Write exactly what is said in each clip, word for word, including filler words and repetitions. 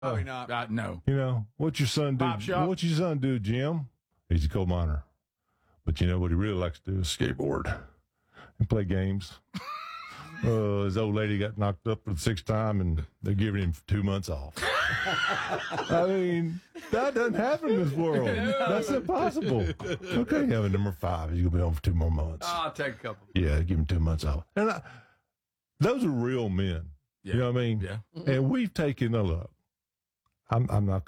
Probably not. Uh, no. You know, what's your son do? Pop shop? What's your son do, Jim? He's a coal miner. But you know what he really likes to do is skateboard and play games. uh, his old lady got knocked up for the sixth time, and they're giving him two months off. I mean, that doesn't happen in this world. That's impossible. Okay, have a number five. He's going to be home for two more months. I'll take a couple. Yeah, give him two months off. And I, those are real men. Yeah. You know what I mean? Yeah. And we've taken a look. I'm, I'm not.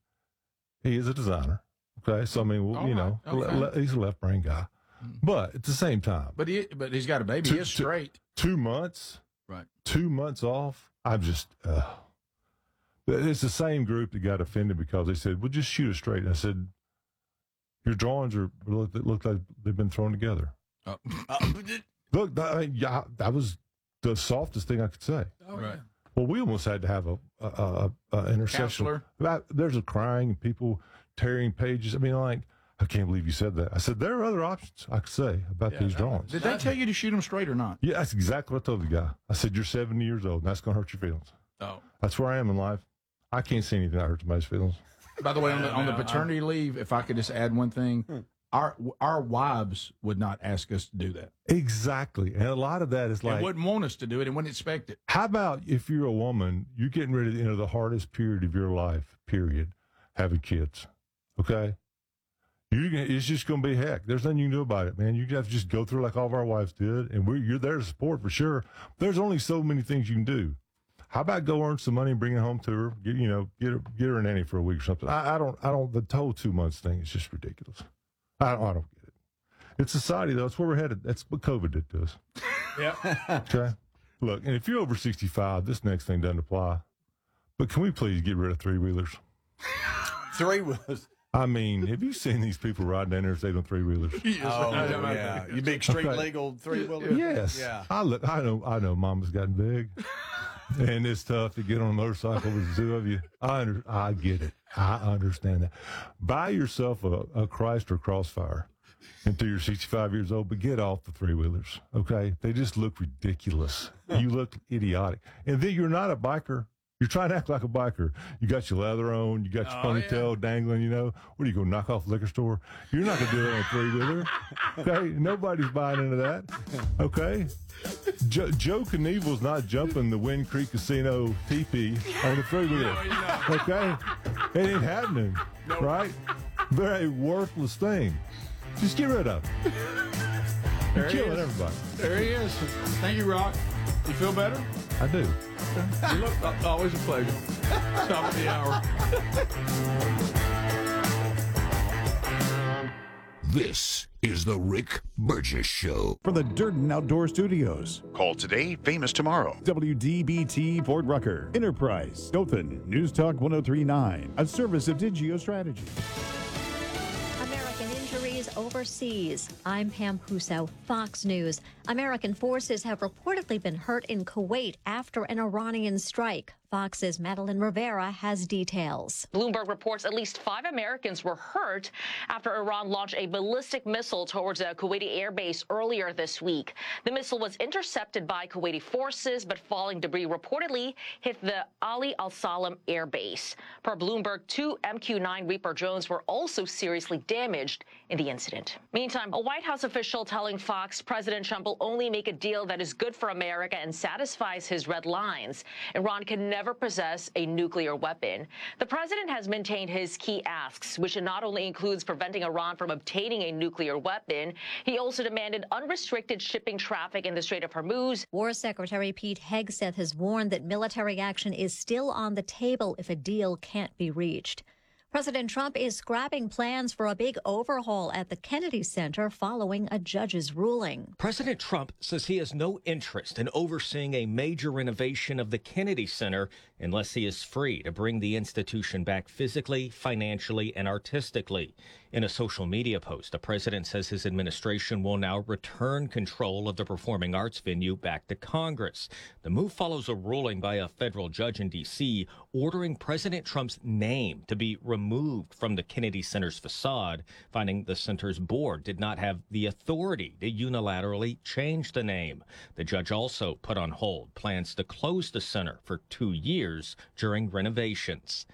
He is a designer. Okay, so I mean, well, All you right. know, Okay. le- le- he's a left brain guy, but at the same time, But he, but he's got a baby. Two- He is two- straight. two months, Right. two months off. I'm just. Uh, it's the same group that got offended because they said, "Well, just shoot it straight." And I said, "Your drawings are look, look like they've been thrown together." Oh. Look, that, I mean, yeah, that was the softest thing I could say. Oh, Right. yeah. Well, we almost had to have a, a, a, a intercession. Counselor? That- There's a crying and people tearing pages. I mean, like, I can't believe you said that. I said, there are other options I could say about Yeah, these that- drawings. Did they tell you to shoot him straight or not? Yeah, that's exactly what I told the guy. I said, you're seventy years old, and that's going to hurt your feelings. Oh. That's where I am in life. I can't see anything that hurts somebody's feelings. By the way, on the, on the No, paternity leave, if I could just add one thing, our our wives would not ask us to do that. Exactly. And a lot of that is They like, wouldn't want us to do it and wouldn't expect it. how about if you're a woman, you're getting ready to enter the hardest period of your life, period, having kids, okay? You can, it's just going to be heck. There's nothing you can do about it, man. You have to just go through like all of our wives did, and we're, you're there to support for sure. There's only so many things you can do. How about go earn some money and bring it home to her? Get, you know, get her, get her a nanny for a week or something. I, I don't, I don't. The whole two months thing is just ridiculous. I don't, I don't get it. It's society though. It's where we're headed. That's what COVID did to us. Yeah. Okay. Look, and if you're over sixty-five, this next thing doesn't apply. But can we please get rid of three wheelers? Three was. I mean, have you seen these people riding down interstate on three wheelers? Oh, yeah. You big street Okay. legal three wheeler. Yes. Yeah. I look. I know. I know. Mama's gotten big, and it's tough to get on a motorcycle with the two of you. I under, I get it. I understand that. Buy yourself a, a Chrysler Crossfire until you're sixty-five years old, but get off the three wheelers. Okay, they just look ridiculous. You look idiotic, and then you're not a biker. You're trying to act like a biker. You got your leather on. You got your Oh, ponytail dangling, you know. What are you going to knock off a liquor store? You're not going to do that on a three-wheeler. Okay? Nobody's buying into that. Okay? Jo- Joe Knievel's not jumping the Wind Creek Casino teepee on the three-wheeler. Okay? It ain't happening. Right? They're a worthless thing. Just get rid of it. You're There he killing is. everybody. There he is. Thank you, Rock. You feel better? I do. You look, always a pleasure. Top of the hour. This is the Rick Burgess Show. From the Durden Outdoor Studios, Call today, famous tomorrow. W D B T Fort Rucker, Enterprise, Dothan, News Talk one oh three point nine, a service of Digio Strategy. American injuries overseas. I'm Pam Huso, Fox News. American forces have reportedly been hurt in Kuwait after an Iranian strike. Fox's Madeline Rivera has details. Bloomberg reports at least five Americans were hurt after Iran launched a ballistic missile towards a Kuwaiti airbase earlier this week. The missile was intercepted by Kuwaiti forces, but falling debris reportedly hit the Ali Al Salam airbase. Per Bloomberg, two M Q nine Reaper drones were also seriously damaged in the incident. Meantime, a White House official telling Fox President Trump will only make a deal that is good for America and satisfies his red lines. Iran can never possess a nuclear weapon. The president has maintained his key asks, which not only includes preventing Iran from obtaining a nuclear weapon, he also demanded unrestricted shipping traffic in the Strait of Hormuz. War Secretary Pete Hegseth has warned that military action is still on the table if a deal can't be reached. President Trump is scrapping plans for a big overhaul at the Kennedy Center following a judge's ruling. President Trump says he has no interest in overseeing a major renovation of the Kennedy Center unless he is free to bring the institution back physically, financially, and artistically. In a social media post, the president says his administration will now return control of the performing arts venue back to Congress. The move follows a ruling by a federal judge in D C ordering President Trump's name to be removed from the Kennedy Center's facade, finding the center's board did not have the authority to unilaterally change the name. The judge also put on hold plans to close the center for two years during renovations.